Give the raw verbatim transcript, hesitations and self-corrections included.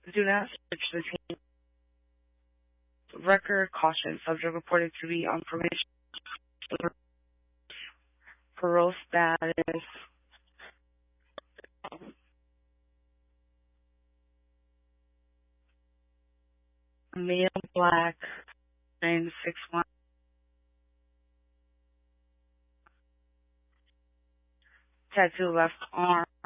Do not search the scene. Record caution. Subject reported to be on probation. Parole status. Male, black, nine six one. Tattoo left arm.